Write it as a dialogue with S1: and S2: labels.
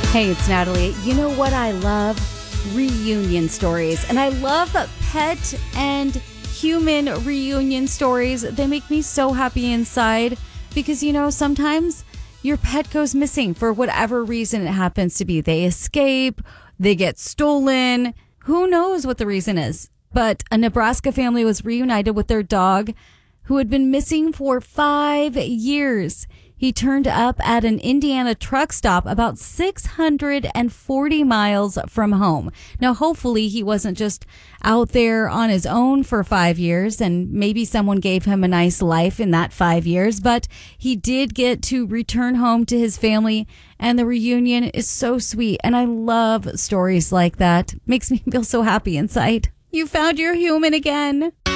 S1: Hey, it's Natalie. You know what I love? Reunion stories. And I love pet and human reunion stories. They make me so happy inside because, sometimes your pet goes missing for whatever reason it happens to be. They escape, they get stolen. Who knows what the reason is? But a Nebraska family was reunited with their dog who had been missing for 5 years. He turned up at an Indiana truck stop about 640 miles from home. Now, hopefully he wasn't just out there on his own for 5 years and maybe someone gave him a nice life in that 5 years, but he did get to return home to his family, and the reunion is so sweet. And I love stories like that. Makes me feel so happy inside. You found your human again.